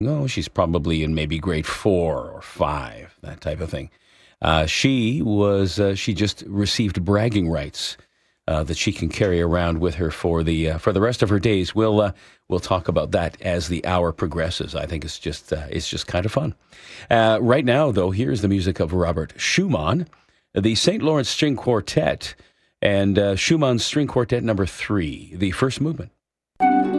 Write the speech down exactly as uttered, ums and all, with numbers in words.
Oh, she's probably in maybe grade four or five, that type of thing. Uh, she was uh, she just received bragging rights uh, that she can carry around with her for the uh, for the rest of her days. We'll uh, we'll talk about that as the hour progresses. I think it's just uh, it's just kind of fun. Uh, right now, though, here's the music of Robert Schumann, the Saint Lawrence String Quartet, and uh, Schumann's String Quartet Number Three, the first movement.